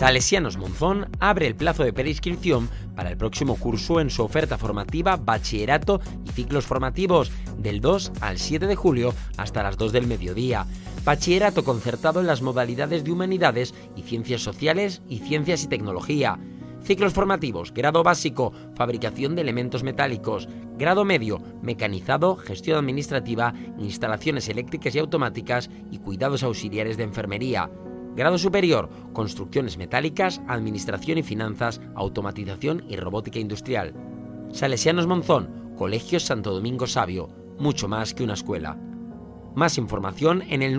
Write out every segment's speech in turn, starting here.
Salesianos Monzón abre el plazo de preinscripción para el próximo curso en su oferta formativa Bachillerato y Ciclos Formativos del 2 al 7 de julio hasta las 2 del mediodía. Bachillerato concertado en las modalidades de Humanidades y Ciencias Sociales y Ciencias y Tecnología. Ciclos formativos, grado básico, fabricación de elementos metálicos, grado medio, mecanizado, gestión administrativa, instalaciones eléctricas y automáticas y cuidados auxiliares de enfermería. Grado superior, construcciones metálicas, administración y finanzas, automatización y robótica industrial. Salesianos Monzón, Colegio Santo Domingo Sabio, mucho más que una escuela. Más información en el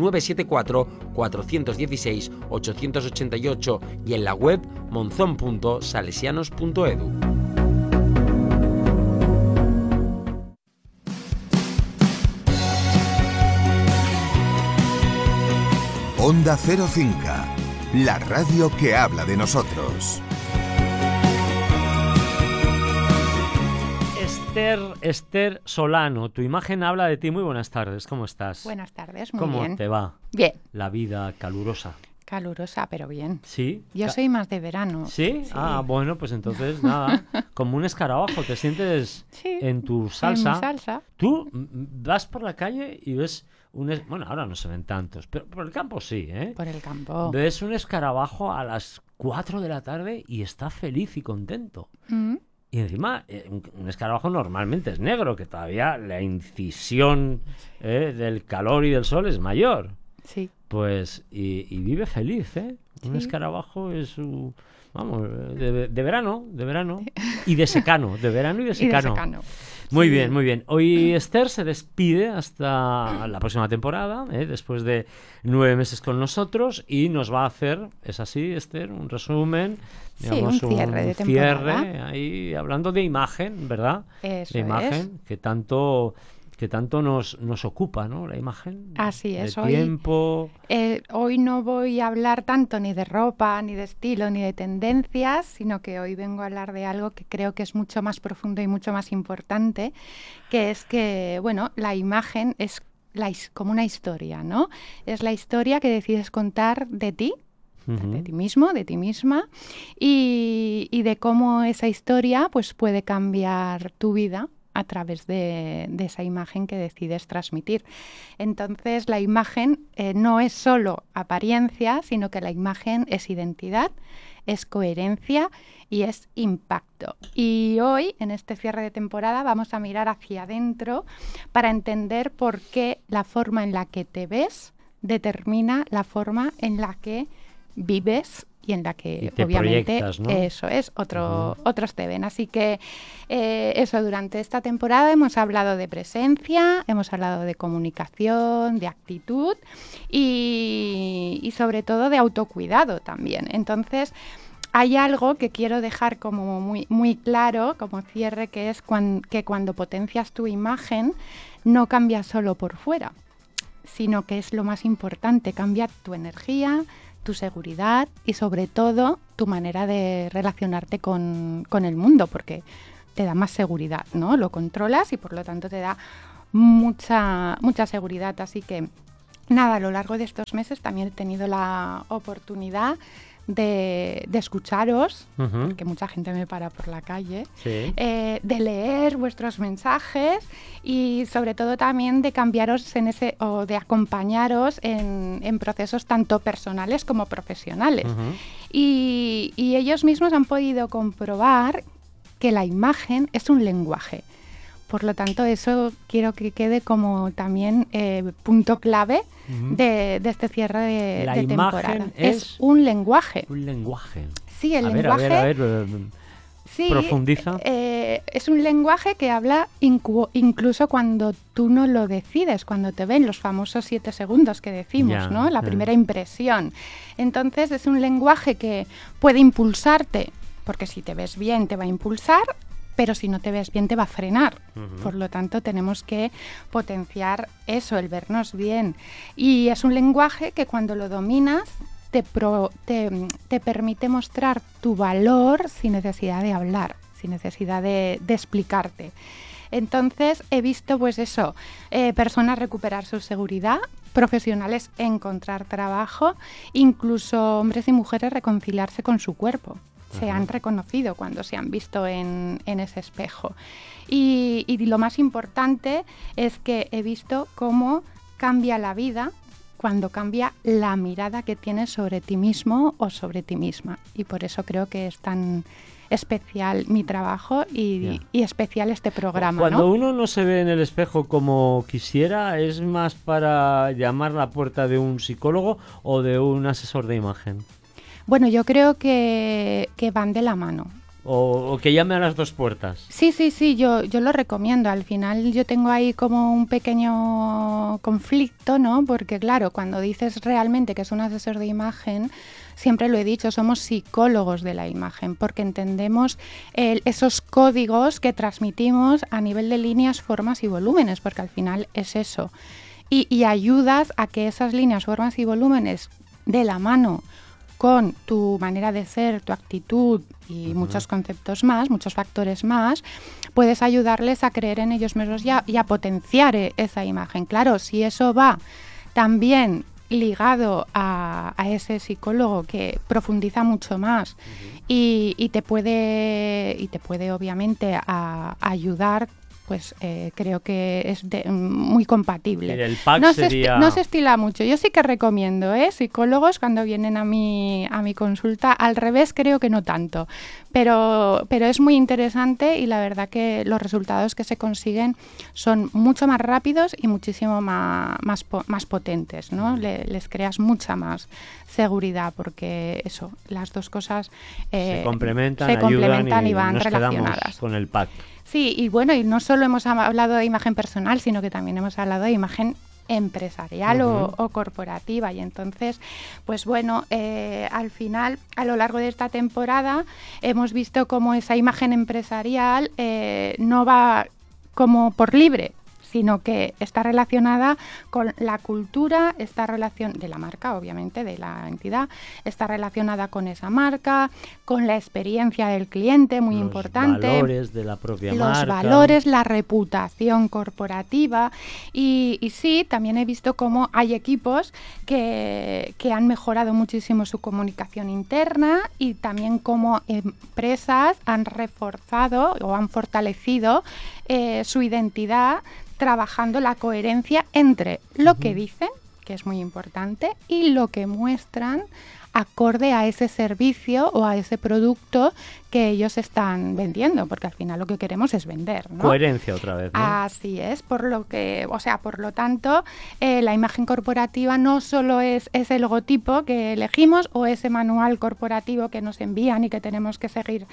974-416-888 y en la web monzon.salesianos.edu. Onda Cero Cinca, la radio que habla de nosotros. Esther Solano, tu imagen habla de ti. Muy buenas tardes, ¿cómo estás? Buenas tardes, muy bien. ¿Cómo te va? Bien. La vida calurosa. Calurosa, pero bien. ¿Sí? Yo soy más de verano. ¿Sí? Ah, bueno, pues entonces nada, como un escarabajo, te sientes en tu salsa. En mi salsa. Tú vas por la calle y ves bueno, ahora no se ven tantos, pero por el campo sí, ¿eh? Por el campo. Ves un escarabajo a las 4 de la tarde y está feliz y contento. Y encima, un escarabajo normalmente es negro, que todavía la incisión del calor y del sol es mayor. Sí. Pues, y vive feliz, ¿eh? Sí. Un escarabajo es, vamos, de verano, y de secano, de verano y de secano. Y de secano. Muy bien, muy bien. Hoy Esther se despide hasta la próxima temporada, después de 9 meses con nosotros, y nos va a hacer, es así, Esther, un resumen, digamos, un cierre de temporada. Cierre, ahí hablando de imagen, ¿verdad? Eso de imagen, que tanto nos ocupa, ¿no? La imagen. Así es. De tiempo. Hoy no voy a hablar tanto ni de ropa, ni de estilo, ni de tendencias, sino que hoy vengo a hablar de algo que creo que es mucho más profundo y mucho más importante, que es que, bueno, la imagen es como una historia, ¿no? Es la historia que decides contar de ti, de ti mismo, de ti misma, y de cómo esa historia pues puede cambiar tu vida a través de esa imagen que decides transmitir. Entonces, la imagen no es solo apariencia, sino que la imagen es identidad, es coherencia y es impacto. Y hoy, en este cierre de temporada, vamos a mirar hacia adentro para entender por qué la forma en la que te ves determina la forma en la que vives y en la que obviamente, ¿no? Eso es, otros te ven. Así que eso, durante esta temporada hemos hablado de presencia, hemos hablado de comunicación, de actitud y sobre todo de autocuidado también. Entonces, hay algo que quiero dejar como muy, muy claro, como cierre, que es que cuando potencias tu imagen, no cambia solo por fuera, sino que es lo más importante, cambia tu energía, tu seguridad y sobre todo tu manera de relacionarte con el mundo, porque te da más seguridad, ¿no? Lo controlas y por lo tanto te da mucha seguridad. Así que nada, a lo largo de estos meses también he tenido la oportunidad de escucharos, porque mucha gente me para por la calle, de leer vuestros mensajes y sobre todo también de cambiaros o de acompañaros en procesos tanto personales como profesionales. Y ellos mismos han podido comprobar que la imagen es un lenguaje. Por lo tanto, eso quiero que quede como también punto clave de este cierre de temporada. Es un lenguaje. Un lenguaje. Sí, el lenguaje. A ver, sí, profundiza. Es un lenguaje que habla incluso cuando tú no lo decides, cuando te ven, los famosos 7 segundos que decimos, ¿no? La primera impresión. Entonces, es un lenguaje que puede impulsarte, porque si te ves bien te va a impulsar, pero si no te ves bien te va a frenar. Por lo tanto, tenemos que potenciar eso, el vernos bien. Y es un lenguaje que cuando lo dominas te permite mostrar tu valor sin necesidad de hablar, sin necesidad de explicarte. Entonces, he visto pues eso, personas recuperar su seguridad, profesionales encontrar trabajo, incluso hombres y mujeres reconciliarse con su cuerpo. Se han reconocido cuando se han visto en ese espejo. Y lo más importante es que he visto cómo cambia la vida cuando cambia la mirada que tienes sobre ti mismo o sobre ti misma. Y por eso creo que es tan especial mi trabajo y especial este programa. Cuando uno no se ve en el espejo como quisiera, ¿es más para llamar la puerta de un psicólogo o de un asesor de imagen? Bueno, yo creo que van de la mano. O que llame a las dos puertas. Sí, yo lo recomiendo. Al final yo tengo ahí como un pequeño conflicto, ¿no? Porque claro, cuando dices realmente que es un asesor de imagen, siempre lo he dicho, somos psicólogos de la imagen, porque entendemos esos códigos que transmitimos a nivel de líneas, formas y volúmenes, porque al final es eso. Y ayudas a que esas líneas, formas y volúmenes de la mano con tu manera de ser, tu actitud y muchos conceptos más, muchos factores más, puedes ayudarles a creer en ellos mismos y a potenciar esa imagen. Claro, si eso va también ligado a ese psicólogo que profundiza mucho más y te puede obviamente ayudar, pues creo que es muy compatible. El pack no se estila mucho. Yo sí que recomiendo psicólogos cuando vienen a mi consulta. Al revés creo que no tanto, pero es muy interesante y la verdad que los resultados que se consiguen son mucho más rápidos y muchísimo más potentes, ¿no? Les creas mucha más seguridad porque eso, las dos cosas se complementan y van relacionadas con el pack. Sí, y bueno, y no solo hemos hablado de imagen personal, sino que también hemos hablado de imagen empresarial o corporativa. Y entonces, pues bueno, al final, a lo largo de esta temporada, hemos visto cómo esa imagen empresarial no va como por libre, sino que está relacionada con la cultura, de la marca, obviamente, de la entidad, está relacionada con esa marca, con la experiencia del cliente, muy importante. Los valores de la propia marca. Los valores, la reputación corporativa. Y sí, también he visto cómo hay equipos que han mejorado muchísimo su comunicación interna y también cómo empresas han reforzado o han fortalecido su identidad, trabajando la coherencia entre lo que dicen, que es muy importante, y lo que muestran acorde a ese servicio o a ese producto que ellos están vendiendo, porque al final lo que queremos es vender, ¿no? Coherencia otra vez, ¿no? Así es, por lo tanto, la imagen corporativa no solo es ese logotipo que elegimos o ese manual corporativo que nos envían y que tenemos que seguir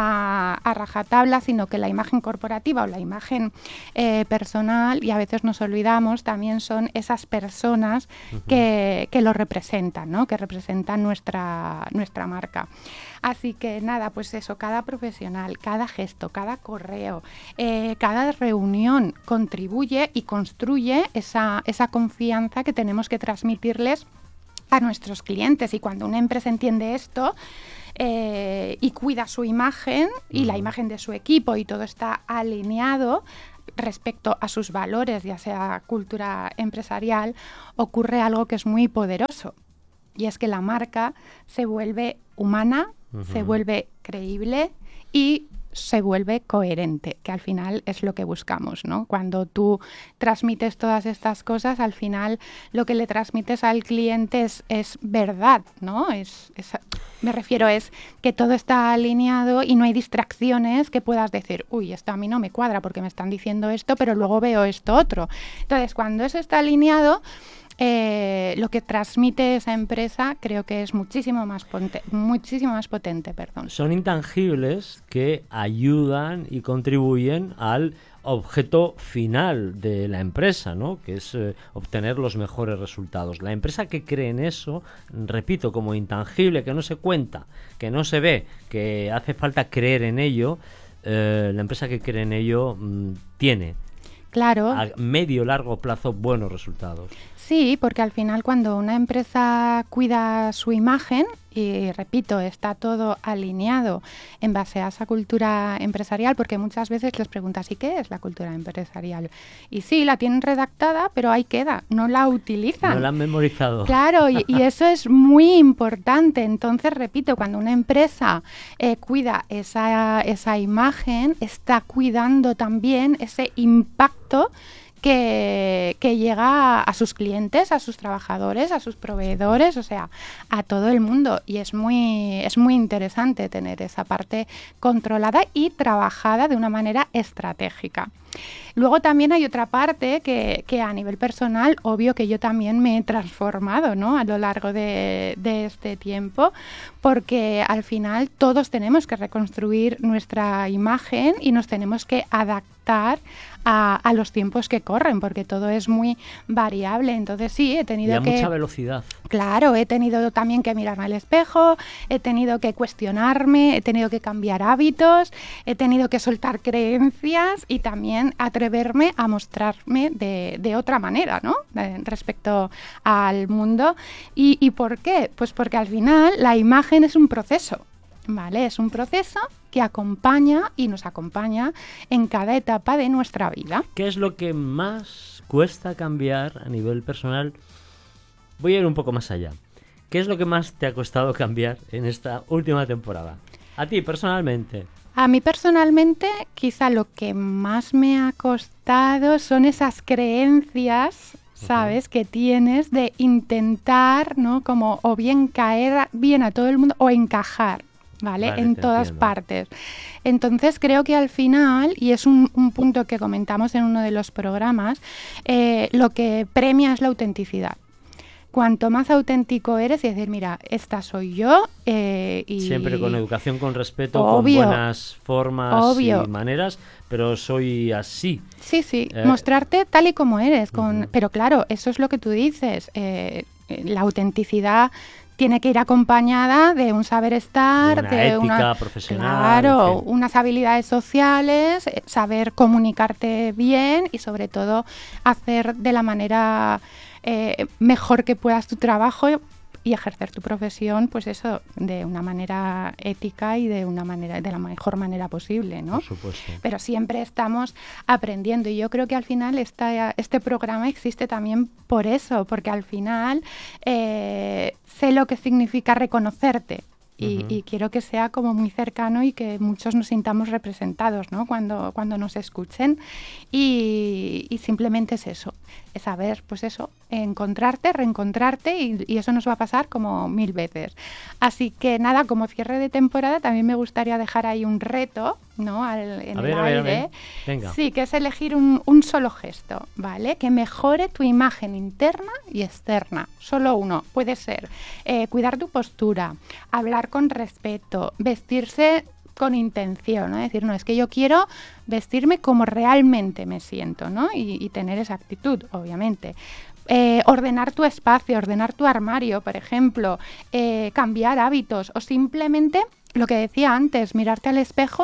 a rajatabla, sino que la imagen corporativa o la imagen personal, y a veces nos olvidamos, también son esas personas que lo representan, ¿no? Que representan nuestra marca. Así que nada, pues eso, cada profesional, cada gesto, cada correo, cada reunión contribuye y construye esa confianza que tenemos que transmitirles a nuestros clientes. Y cuando una empresa entiende esto y cuida su imagen y la imagen de su equipo y todo está alineado respecto a sus valores, ya sea cultura empresarial, ocurre algo que es muy poderoso. Y es que la marca se vuelve humana, se vuelve creíble y se vuelve coherente, que al final es lo que buscamos, ¿no? Cuando tú transmites todas estas cosas, al final lo que le transmites al cliente es verdad, ¿no? Me refiero es que todo está alineado y no hay distracciones que puedas decir, uy, esto a mí no me cuadra porque me están diciendo esto, pero luego veo esto otro. Entonces, cuando eso está alineado, lo que transmite esa empresa creo que es muchísimo más potente. Son intangibles que ayudan y contribuyen al objeto final de la empresa, ¿no? Que es obtener los mejores resultados. La empresa que cree en eso, repito, como intangible, que no se cuenta, que no se ve, que hace falta creer en ello, la empresa que cree en ello tiene claro, a medio largo plazo buenos resultados. Sí, porque al final cuando una empresa cuida su imagen, y repito, está todo alineado en base a esa cultura empresarial, porque muchas veces les preguntas, ¿y qué es la cultura empresarial? Y sí, la tienen redactada, pero ahí queda, no la utilizan. No la han memorizado. Claro, y eso es muy importante. Entonces, repito, cuando una empresa cuida esa imagen, está cuidando también ese impacto que llega a sus clientes, a sus trabajadores, a sus proveedores, o sea, a todo el mundo. Y es muy interesante tener esa parte controlada y trabajada de una manera estratégica. Luego también hay otra parte que a nivel personal, obvio que yo también me he transformado, ¿no?, a lo largo de este tiempo, porque al final todos tenemos que reconstruir nuestra imagen y nos tenemos que adaptar a los tiempos que corren, porque todo es muy variable. Entonces sí, he tenido y a mucha velocidad. Claro, he tenido también que mirarme al espejo, he tenido que cuestionarme, he tenido que cambiar hábitos, he tenido que soltar creencias y también atreverme a mostrarme de otra manera, ¿no?, respecto al mundo. ¿Y por qué? Pues porque al final la imagen es un proceso, ¿vale? Es un proceso que acompaña y nos acompaña en cada etapa de nuestra vida. ¿Qué es lo que más cuesta cambiar a nivel personal? Voy a ir un poco más allá. ¿Qué es lo que más te ha costado cambiar en esta última temporada? A ti, personalmente. A mí personalmente, quizá lo que más me ha costado son esas creencias, ¿sabes?, que tienes de intentar, ¿no?, como o bien caer bien a todo el mundo o encajar, ¿vale? En todas partes. Entonces creo que al final, y es un punto que comentamos en uno de los programas, lo que premia es la autenticidad. Cuanto más auténtico eres y decir, mira, esta soy yo. Y siempre con educación, con respeto, obvio, con buenas formas obvio, y maneras, pero soy así. Sí, mostrarte tal y como eres. Pero claro, eso es lo que tú dices. La autenticidad tiene que ir acompañada de un saber estar, de una ética profesional. Claro, en fin, unas habilidades sociales, saber comunicarte bien y sobre todo hacer de la manera mejor que puedas tu trabajo y ejercer tu profesión, pues eso, de una manera ética y de la mejor manera posible, ¿no? Por supuesto. Pero siempre estamos aprendiendo y yo creo que al final este programa existe también por eso, porque al final sé lo que significa reconocerte. Y quiero que sea como muy cercano y que muchos nos sintamos representados, ¿no?, cuando nos escuchen. Y simplemente es eso, es saber, pues eso, encontrarte, reencontrarte y eso nos va a pasar como 1000 veces. Así que nada, como cierre de temporada también me gustaría dejar ahí un reto, ¿no?, en el aire. Venga. Sí, que es elegir un solo gesto, ¿vale? Que mejore tu imagen interna y externa. Solo uno. Puede ser cuidar tu postura, hablar con respeto, vestirse con intención, ¿no? Decir, no, es que yo quiero vestirme como realmente me siento, ¿no? Y tener esa actitud, obviamente. Ordenar tu espacio, ordenar tu armario, por ejemplo, cambiar hábitos o simplemente, lo que decía antes, mirarte al espejo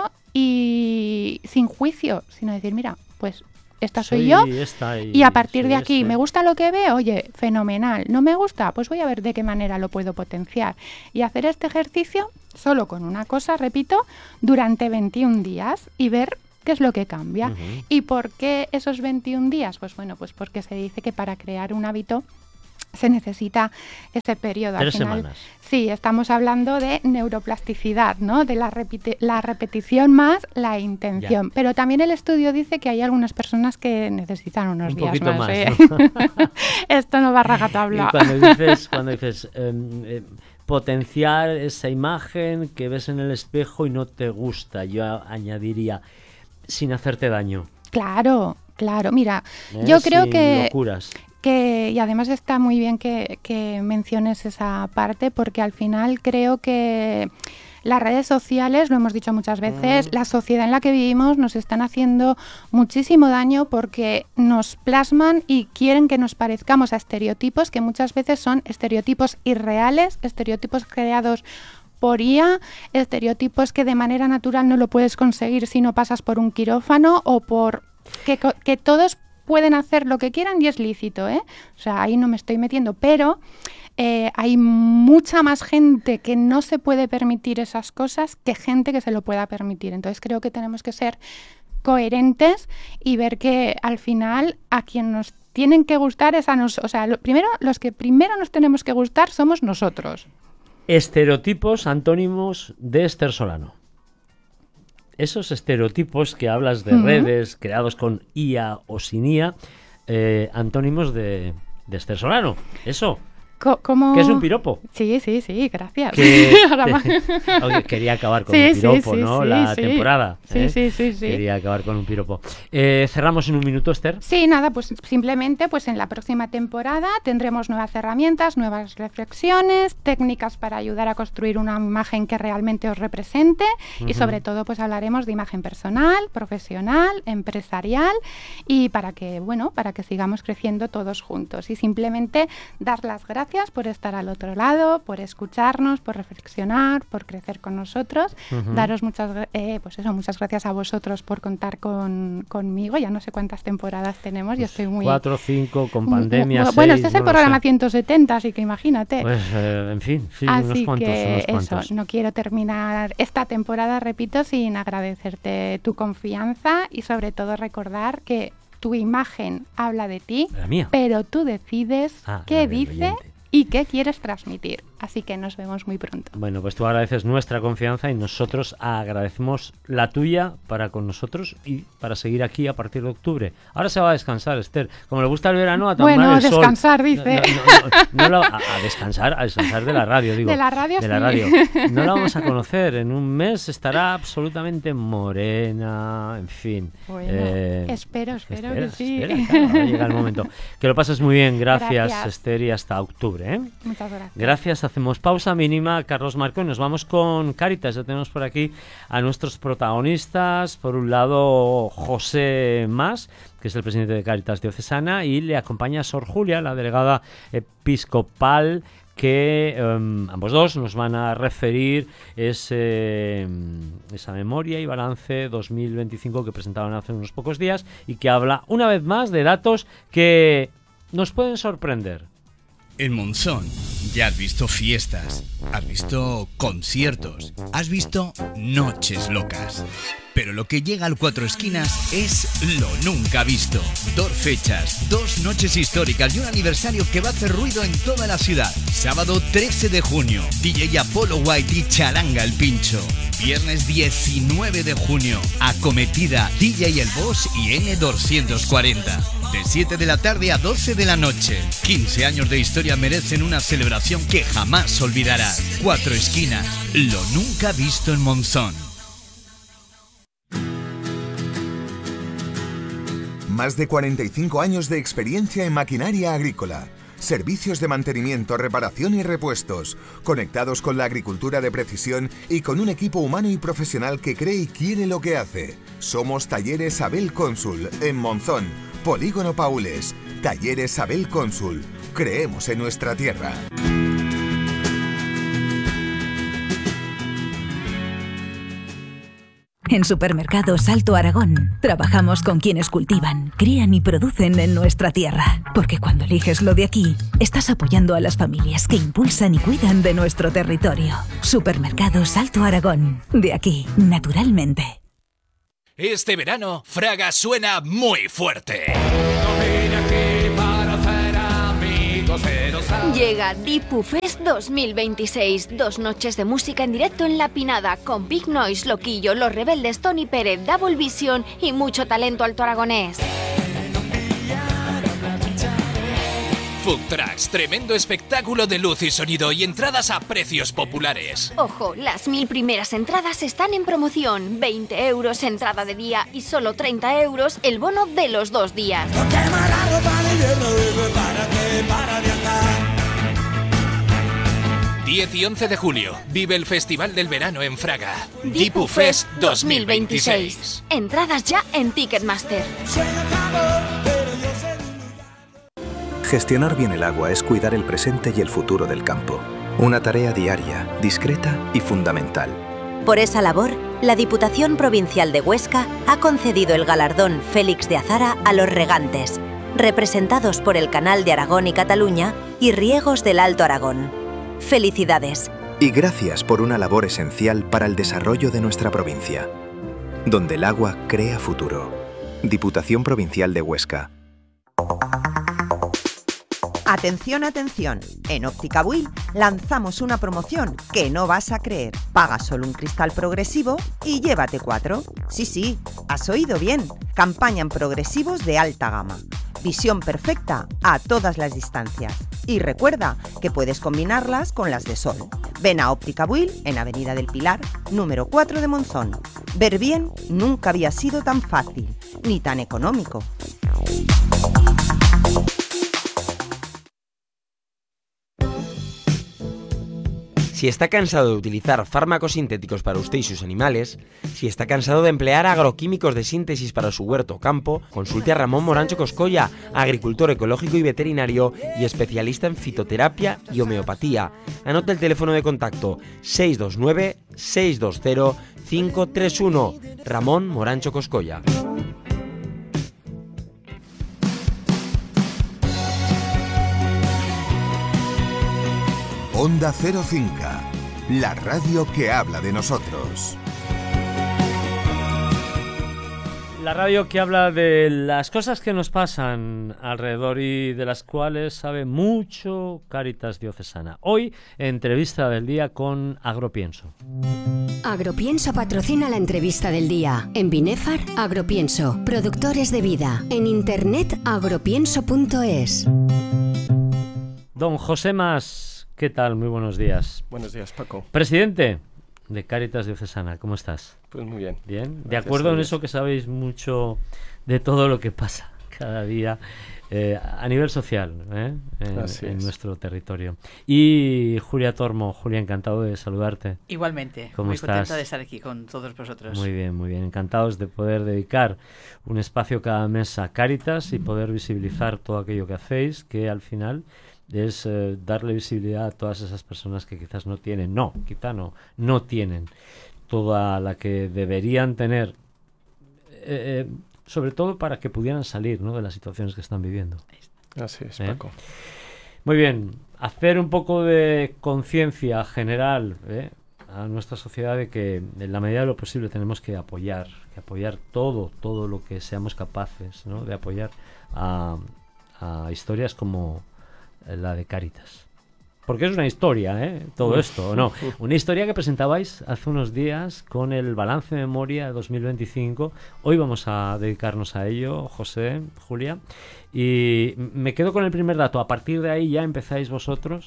y sin juicio, sino decir, mira, pues esta soy yo y a partir de aquí me gusta lo que veo, oye, fenomenal, no me gusta, pues voy a ver de qué manera lo puedo potenciar y hacer este ejercicio solo con una cosa, repito, durante 21 días y ver qué es lo que cambia. ¿Y por qué esos 21 días? Pues bueno, pues porque se dice que para crear un hábito se necesita ese periodo. 3 semanas. Sí, estamos hablando de neuroplasticidad, ¿no? De la repetición más la intención. Ya. Pero también el estudio dice que hay algunas personas que necesitan unos días más. Más, ¿no? Esto no va a rajatabla. Y cuando dices potenciar esa imagen que ves en el espejo y no te gusta, yo añadiría, sin hacerte daño. Claro, claro. Mira, yo creo que... locuras. Y además está muy bien que menciones esa parte porque al final creo que las redes sociales, lo hemos dicho muchas veces, la sociedad en la que vivimos nos están haciendo muchísimo daño porque nos plasman y quieren que nos parezcamos a estereotipos que muchas veces son estereotipos irreales, estereotipos creados por IA, estereotipos que de manera natural no lo puedes conseguir si no pasas por un quirófano o por que todos pueden hacer lo que quieran y es lícito, ¿eh? O sea, ahí no me estoy metiendo, pero hay mucha más gente que no se puede permitir esas cosas que gente que se lo pueda permitir. Entonces creo que tenemos que ser coherentes y ver que al final a quien nos tienen que gustar es a nosotros. O sea, los que primero nos tenemos que gustar somos nosotros. Estereotipos antónimos de Esther Solano. Esos estereotipos que hablas de redes creados con IA o sin IA, antónimos de Esther Solano. Eso. ¿Cómo? ¿Qué es un piropo? Sí, gracias. Quería acabar con un piropo, ¿no? La temporada. Sí. Quería acabar con un piropo. ¿Cerramos en un minuto, Esther? Sí, nada, pues simplemente pues en la próxima temporada tendremos nuevas herramientas, nuevas reflexiones, técnicas para ayudar a construir una imagen que realmente os represente y sobre todo pues hablaremos de imagen personal, profesional, empresarial y para que sigamos creciendo todos juntos y simplemente dar las gracias por estar al otro lado, por escucharnos, por reflexionar, por crecer con nosotros. Daros muchas gracias a vosotros por contar conmigo. Ya no sé cuántas temporadas tenemos. Yo estoy muy... 4 o 5 con pandemia. Bueno, este es el programa 170, así que imagínate. Pues, en fin, sí, así unos cuantos. No quiero terminar esta temporada, repito, sin agradecerte tu confianza y sobre todo recordar que tu imagen habla de ti, pero tú decides qué dice y qué quieres transmitir. Así que nos vemos muy pronto. Bueno, pues tú agradeces nuestra confianza y nosotros agradecemos la tuya para con nosotros y para seguir aquí a partir de octubre. Ahora se va a descansar, Esther. Como le gusta el verano, a tomar el sol. Bueno, descansar, dice. A descansar de la radio, digo. De la radio, de la radio. No la vamos a conocer. En un mes estará absolutamente morena, en fin. Bueno, espero que sí. Claro, llega el momento. Que lo pases muy bien. Gracias, Esther, y hasta octubre. Muchas gracias. Gracias. Hacemos pausa mínima, Carlos Marco, y nos vamos con Cáritas. Ya tenemos por aquí a nuestros protagonistas. Por un lado, José Mas, que es el presidente de Cáritas Diocesana, y le acompaña Sor Julia, la delegada episcopal, que ambos dos nos van a referir esa memoria y balance 2025 que presentaron hace unos pocos días y que habla una vez más de datos que nos pueden sorprender. En Monzón ya has visto fiestas, has visto conciertos, has visto noches locas. Pero lo que llega al Cuatro Esquinas es lo nunca visto. 2 fechas, 2 noches históricas y un aniversario que va a hacer ruido en toda la ciudad. Sábado 13 de junio, DJ Apollo White y Charanga el Pincho. Viernes 19 de junio, Acometida, DJ El Boss y N240. De 7 de la tarde a 12 de la noche. 15 años de historia merecen una celebración que jamás olvidarás. Cuatro Esquinas, lo nunca visto en Monzón. Más de 45 años de experiencia en maquinaria agrícola, servicios de mantenimiento, reparación y repuestos, conectados con la agricultura de precisión y con un equipo humano y profesional que cree y quiere lo que hace. Somos Talleres Abel Cónsul, en Monzón, Polígono Paules. Talleres Abel Cónsul. Creemos en nuestra tierra. En Supermercados Alto Aragón trabajamos con quienes cultivan, crían y producen en nuestra tierra. Porque cuando eliges lo de aquí, estás apoyando a las familias que impulsan y cuidan de nuestro territorio. Supermercados Alto Aragón. De aquí, naturalmente. Este verano, Fraga suena muy fuerte. Llega Dipu Fest 2026, 2 noches de música en directo en La Pinada, con Big Noise, Loquillo, Los Rebeldes, Tony Pérez, Double Vision y mucho talento alto aragonés. Food Trucks, tremendo espectáculo de luz y sonido y entradas a precios populares. Ojo, las 1000 primeras entradas están en promoción. 20 euros entrada de día y solo 30 euros el bono de los 2 días. 10 y 11 de julio, vive el Festival del Verano en Fraga. Dipu Fest 2026. Entradas ya en Ticketmaster. Gestionar bien el agua es cuidar el presente y el futuro del campo. Una tarea diaria, discreta y fundamental. Por esa labor, la Diputación Provincial de Huesca ha concedido el galardón Félix de Azara a los regantes, representados por el Canal de Aragón y Cataluña y Riegos del Alto Aragón. ¡Felicidades! Y gracias por una labor esencial para el desarrollo de nuestra provincia. Donde el agua crea futuro. Diputación Provincial de Huesca. Atención, atención. En Óptica Buil lanzamos una promoción que no vas a creer. Paga solo un cristal progresivo y llévate 4. Sí, has oído bien. Campaña en progresivos de alta gama. Visión perfecta a todas las distancias. Y recuerda que puedes combinarlas con las de sol. Ven a Óptica Buil en Avenida del Pilar, número 4 de Monzón. Ver bien nunca había sido tan fácil, ni tan económico. Si está cansado de utilizar fármacos sintéticos para usted y sus animales, si está cansado de emplear agroquímicos de síntesis para su huerto o campo, consulte a Ramón Morancho Coscolla, agricultor ecológico y veterinario y especialista en fitoterapia y homeopatía. Anota el teléfono de contacto 629-620-531. Ramón Morancho Coscolla. Onda Cero Cinca, la radio que habla de nosotros. La radio que habla de las cosas que nos pasan alrededor y de las cuales sabe mucho Cáritas Diocesana. Hoy, entrevista del día con Agropienso. Agropienso patrocina la entrevista del día. En Binefar, Agropienso, productores de vida. En internet, agropienso.es. Don José Mas, ¿qué tal? Muy buenos días. Buenos días, Paco. Presidente de Cáritas Diocesana, ¿cómo estás? Pues muy bien. Bien. De acuerdo en eso que sabéis mucho de todo lo que pasa cada día a nivel social en nuestro territorio. Y Julia Tormo. Julia, encantado de saludarte. Igualmente, ¿Cómo muy estás? contenta de estar aquí con todos vosotros. Muy bien, muy bien. Encantados de poder dedicar un espacio cada mes a Cáritas y poder visibilizar todo aquello que hacéis, que al final es darle visibilidad a todas esas personas que quizás no tienen, no tienen toda la que deberían tener, sobre todo para que pudieran salir, ¿no?, de las situaciones que están viviendo. Así es, Paco. Muy bien, hacer un poco de conciencia general a nuestra sociedad de que en la medida de lo posible tenemos que apoyar todo lo que seamos capaces, ¿no?, de apoyar a historias como la de Cáritas. Porque es una historia, todo esto, ¿o no? Una historia que presentabais hace unos días con el balance de memoria de 2025. Hoy vamos a dedicarnos a ello, José, Julia. Y me quedo con el primer dato. A partir de ahí ya empezáis vosotros.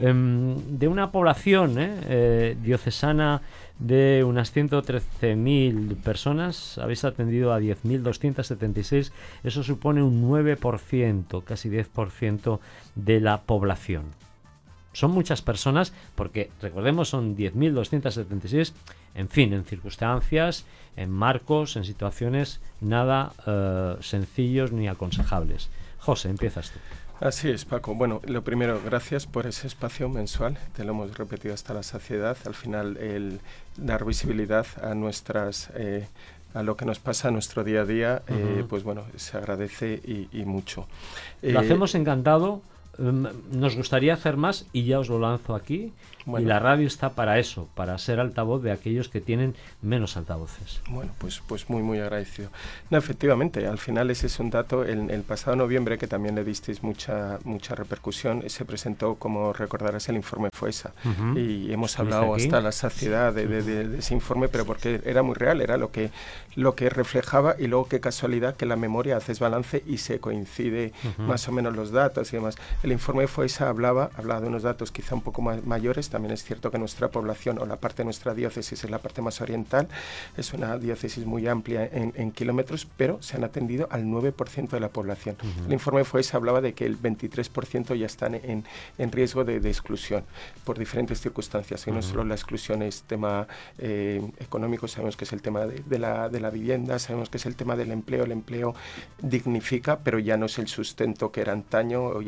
De una población diocesana de unas 113.000 personas, habéis atendido a 10.276. Eso supone un 9%, casi 10% de la población. Son muchas personas porque, recordemos, son 10.276, en fin, en circunstancias, en marcos, en situaciones nada sencillos ni aconsejables. José, empiezas tú. Así es, Paco. Bueno, lo primero, gracias por ese espacio mensual. Te lo hemos repetido hasta la saciedad. Al final, el dar visibilidad a nuestras... a lo que nos pasa a nuestro día a día, pues bueno, se agradece y mucho. Lo hacemos encantado. Nos gustaría hacer más y ya os lo lanzo aquí. Bueno, y la radio está para eso, para ser altavoz de aquellos que tienen menos altavoces. Bueno, pues muy muy agradecido. No, efectivamente, al final ese es un dato. El pasado noviembre, que también le disteis mucha repercusión, se presentó, como recordarás, el informe FOESA. Y hemos hablado hasta la saciedad de ese informe, pero porque era muy real, era lo que reflejaba, y luego qué casualidad que la memoria haces balance y se coincide más o menos los datos y demás. El informe FOESA hablaba de unos datos quizá un poco más mayores. También es cierto que nuestra población, o la parte de nuestra diócesis, es la parte más oriental, es una diócesis muy amplia en kilómetros, pero se han atendido al 9% de la población. El informe FOESA hablaba de que el 23% ya están en riesgo de exclusión por diferentes circunstancias. Y no solo la exclusión es tema económico, sabemos que es el tema de la vivienda, sabemos que es el tema del empleo. El empleo dignifica, pero ya no es el sustento que era antaño. Hoy en día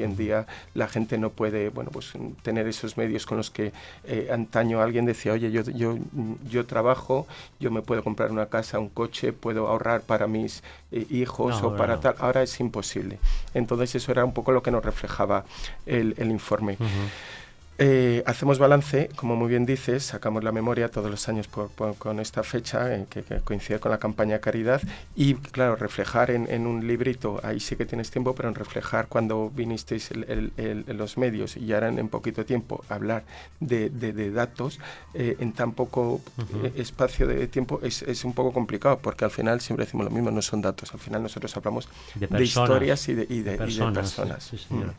ahora la gente no puede, bueno, pues tener esos medios con los que antaño alguien decía, oye, yo trabajo, yo me puedo comprar una casa, un coche, puedo ahorrar para mis hijos tal. Ahora es imposible. Entonces eso era un poco lo que nos reflejaba el informe. Hacemos balance, como muy bien dices, sacamos la memoria todos los años con esta fecha que coincide con la campaña Caridad, y claro, reflejar en un librito, ahí sí que tienes tiempo, pero en reflejar cuando vinisteis los medios y ahora en poquito tiempo hablar de datos en tan poco espacio de tiempo es un poco complicado, porque al final siempre decimos lo mismo, no son datos, al final nosotros hablamos de historias y de personas. Sí, señora.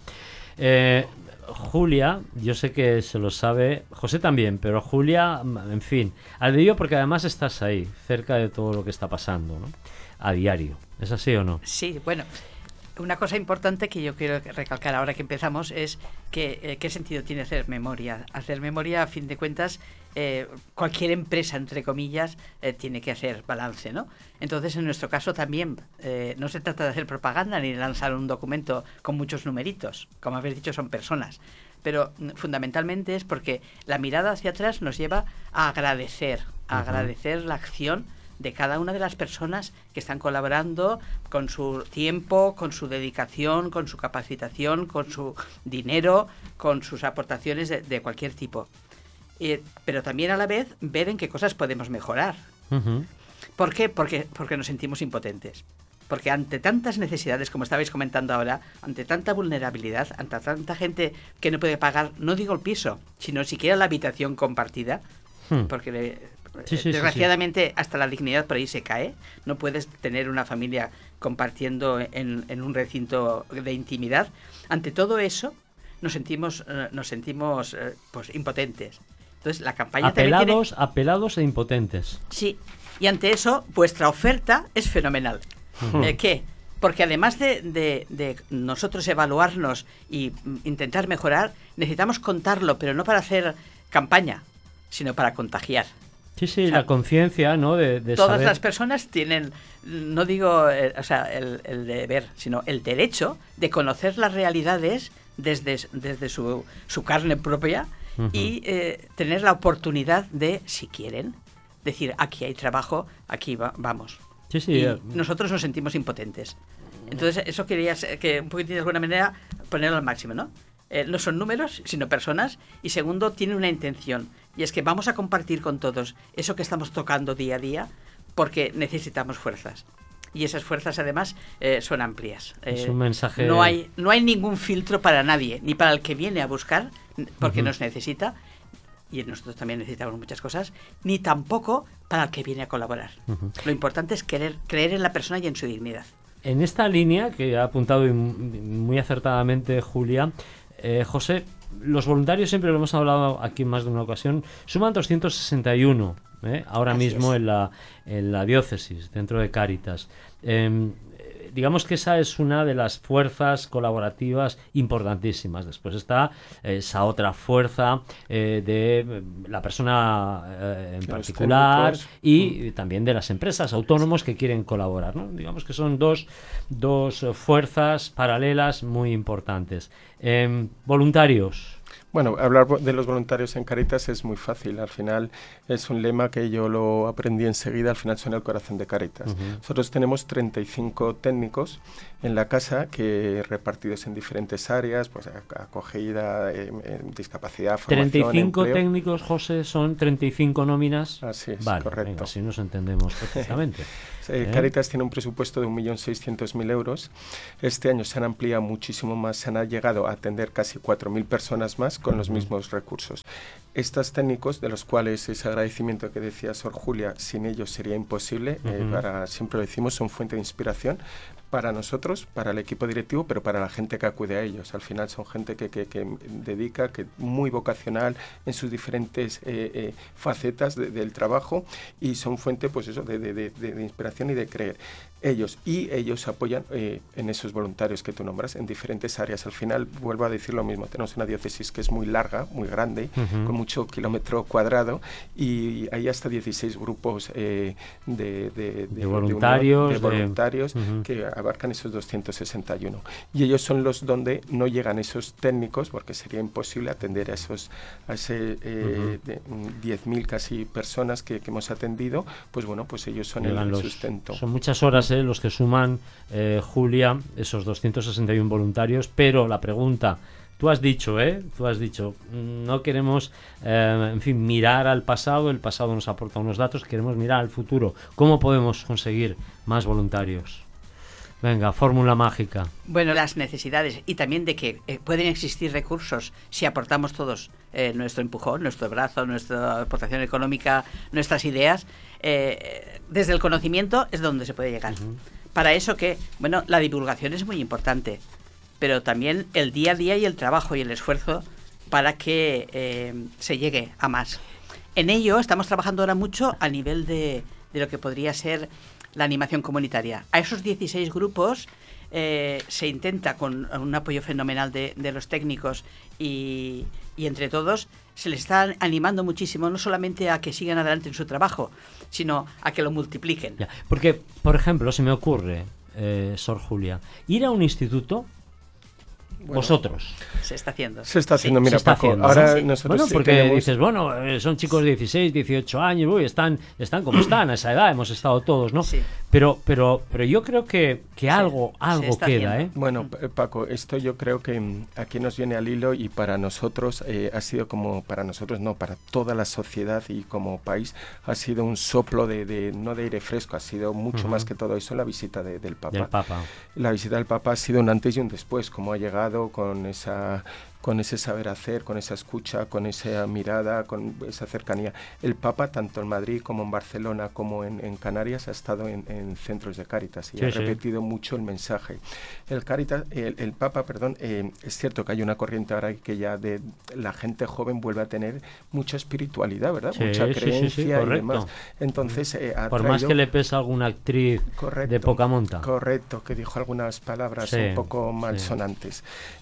Julia, yo sé que se lo sabe, José también, pero Julia, en fin, al de yo, porque además estás ahí, cerca de todo lo que está pasando, ¿no? A diario. ¿Es así o no? Sí, bueno, una cosa importante que yo quiero recalcar ahora que empezamos es que qué sentido tiene hacer memoria. Hacer memoria, a fin de cuentas, cualquier empresa, entre comillas, tiene que hacer balance, ¿no? Entonces, en nuestro caso también no se trata de hacer propaganda ni de lanzar un documento con muchos numeritos. Como habéis dicho, son personas. Pero fundamentalmente es porque la mirada hacia atrás nos lleva a agradecer la acción de cada una de las personas que están colaborando con su tiempo, con su dedicación, con su capacitación, con su dinero, con sus aportaciones de cualquier tipo. Pero también a la vez ver en qué cosas podemos mejorar. ¿Por qué? Porque nos sentimos impotentes. Porque ante tantas necesidades, como estabais comentando ahora, ante tanta vulnerabilidad, ante tanta gente que no puede pagar, no digo el piso, sino siquiera la habitación compartida, porque desgraciadamente hasta la dignidad por ahí se cae. No puedes tener una familia compartiendo en un recinto de intimidad. Ante todo eso nos sentimos pues impotentes. Entonces la campaña apelados e impotentes. Sí, y ante eso vuestra oferta es fenomenal. ¿Qué? Porque además de nosotros evaluarnos y intentar mejorar, necesitamos contarlo, pero no para hacer campaña, sino para contagiar. Sí, o sea, la conciencia, ¿no? De todas saber. Las personas tienen, no digo el deber, sino el derecho de conocer las realidades desde su carne propia y tener la oportunidad de, si quieren, decir, aquí hay trabajo, aquí vamos. Sí, y nosotros nos sentimos impotentes. Entonces, eso quería que un poquitín de alguna manera ponerlo al máximo, ¿no? No son números, sino personas. Y segundo, tiene una intención. Y es que vamos a compartir con todos eso que estamos tocando día a día, porque necesitamos fuerzas. Y esas fuerzas, además, son amplias. Es un mensaje... No hay ningún filtro para nadie, ni para el que viene a buscar, porque nos necesita, y nosotros también necesitamos muchas cosas, ni tampoco para el que viene a colaborar. Lo importante es creer en la persona y en su dignidad. En esta línea, que ha apuntado muy acertadamente Julia, José, los voluntarios, siempre lo hemos hablado aquí en más de una ocasión, suman 261 ahora Así mismo es. en la diócesis, dentro de Cáritas. Digamos que esa es una de las fuerzas colaborativas importantísimas. Después está esa otra fuerza de la persona en particular y también de las empresas autónomos que quieren colaborar, ¿no? Digamos que son dos fuerzas paralelas muy importantes. Voluntarios. Bueno, hablar de los voluntarios en Cáritas es muy fácil. Al final es un lema que yo lo aprendí enseguida. Al final son el corazón de Cáritas. Nosotros tenemos 35 técnicos en la casa que repartidos en diferentes áreas, pues acogida, discapacidad, formación, 35 empleo. Técnicos, José, son 35 nóminas. Así es, vale, correcto. Venga, así nos entendemos perfectamente. Cáritas tiene un presupuesto de 1.600.000 euros. Este año se han ampliado muchísimo más, se han llegado a atender casi 4.000 personas más con los mismos recursos. Estos técnicos, de los cuales ese agradecimiento que decía Sor Julia, sin ellos sería imposible, siempre lo decimos, son fuente de inspiración para nosotros, para el equipo directivo, pero para la gente que acude a ellos. Al final son gente que dedica, que muy vocacional en sus diferentes facetas del trabajo, y son fuente, pues eso, de inspiración y de creer. Ellos apoyan en esos voluntarios que tú nombras en diferentes áreas. Al final, vuelvo a decir lo mismo, tenemos una diócesis que es muy larga, muy grande, con mucho kilómetro cuadrado, y hay hasta 16 grupos de voluntarios que abarcan esos 261. Y ellos son los donde no llegan esos técnicos, porque sería imposible atender a ese 10.000 casi personas que hemos atendido. Pues bueno, pues ellos son el sustento. Son muchas horas los que suman, Julia, esos 261 voluntarios, pero la pregunta, tú has dicho, no queremos, en fin, mirar al pasado, el pasado nos aporta unos datos, queremos mirar al futuro. ¿Cómo podemos conseguir más voluntarios? Venga, fórmula mágica. Bueno, las necesidades y también de que pueden existir recursos si aportamos todos nuestro empujón, nuestro brazo, nuestra aportación económica, nuestras ideas. Desde el conocimiento es donde se puede llegar. Para eso la divulgación es muy importante, pero también el día a día y el trabajo y el esfuerzo para que se llegue a más. En ello estamos trabajando ahora mucho a nivel de lo que podría ser la animación comunitaria. A esos 16 grupos se intenta, con un apoyo fenomenal de los técnicos y entre todos, se les está animando muchísimo, no solamente a que sigan adelante en su trabajo, sino a que lo multipliquen. Ya, porque, por ejemplo, se me ocurre, Sor Julia, ir a un instituto. Bueno, vosotros. Se está haciendo. Se está haciendo, sí, mira, Paco. Haciendo, ahora sí. Nosotros bueno, porque tenemos... dices, son chicos de 16, 18 años, están como están, a esa edad hemos estado todos, ¿no? Sí. Pero yo creo que algo queda, ¿eh? Bueno, Paco, esto yo creo que aquí nos viene al hilo, y para nosotros ha sido como, para nosotros no, para toda la sociedad y como país, ha sido un soplo no de aire fresco, ha sido mucho más que todo eso, la visita del Papa. La visita del Papa ha sido un antes y un después, como ha llegado con ese saber hacer, con esa escucha, con esa mirada, con esa cercanía. El Papa, tanto en Madrid como en Barcelona como en Canarias, ha estado en centros de Cáritas y ha repetido mucho el mensaje. El Papa, es cierto que hay una corriente ahora que ya de la gente joven vuelve a tener mucha espiritualidad, ¿verdad? Mucha creencia y demás. Entonces, por más que le pesa alguna actriz de poca monta. Correcto, que dijo algunas palabras un poco malsonantes.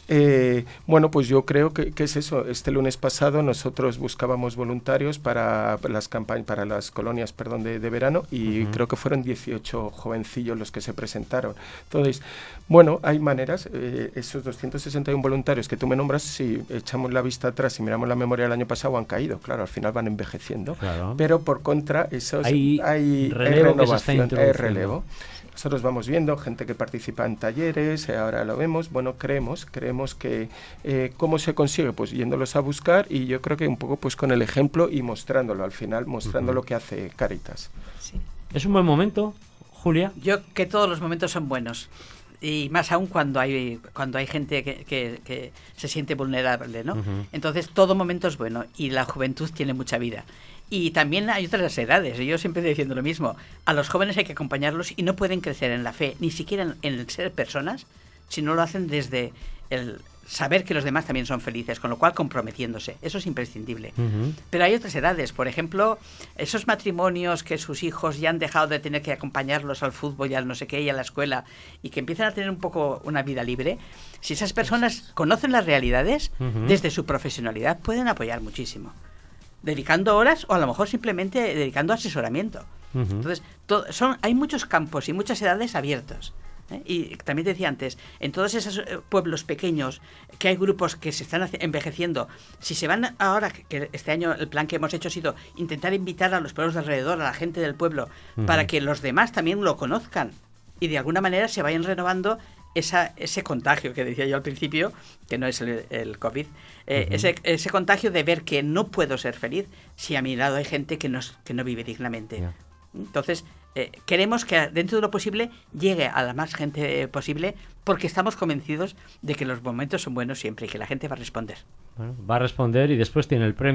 Bueno, pues yo creo que es eso. Este lunes pasado nosotros buscábamos voluntarios para las campañas, para las colonias, de verano, y creo que fueron 18 jovencillos los que se presentaron. Entonces, bueno, hay maneras. Esos 261 voluntarios que tú me nombras, si echamos la vista atrás y miramos la memoria del año pasado, han caído. Claro, al final van envejeciendo. Claro. Pero por contra, hay renovación, hay relevo. Nosotros vamos viendo gente que participa en talleres, ahora lo vemos. Bueno, creemos que ¿cómo se consigue? Pues yéndolos a buscar, y yo creo que un poco pues con el ejemplo y mostrándolo, al final mostrando lo que hace Cáritas. Sí. ¿Es un buen momento, Julia? Yo que todos los momentos son buenos. Y más aún cuando hay gente que se siente vulnerable, ¿no? Entonces todo momento es bueno, y la juventud tiene mucha vida. Y también hay otras edades. Yo siempre estoy diciendo lo mismo. A los jóvenes hay que acompañarlos, y no pueden crecer en la fe, ni siquiera en el ser personas, si no lo hacen desde el saber que los demás también son felices, con lo cual comprometiéndose. Eso es imprescindible. Pero hay otras edades. Por ejemplo, esos matrimonios que sus hijos ya han dejado de tener que acompañarlos al fútbol y al no sé qué y a la escuela, y que empiezan a tener un poco una vida libre. Si esas personas conocen las realidades, desde su profesionalidad pueden apoyar muchísimo, dedicando horas, o a lo mejor simplemente dedicando asesoramiento. Entonces, hay muchos campos y muchas edades abiertos. Y también te decía antes, en todos esos pueblos pequeños que hay grupos que se están envejeciendo, si se van ahora, que este año el plan que hemos hecho ha sido intentar invitar a los pueblos de alrededor, a la gente del pueblo, para que los demás también lo conozcan y de alguna manera se vayan renovando ese contagio que decía yo al principio, que no es el COVID, ese contagio de ver que no puedo ser feliz si a mi lado hay gente que no vive dignamente. Entonces, queremos que dentro de lo posible llegue a la más gente posible, porque estamos convencidos de que los momentos son buenos siempre y que la gente va a responder. Bueno, va a responder, y después tiene el premio.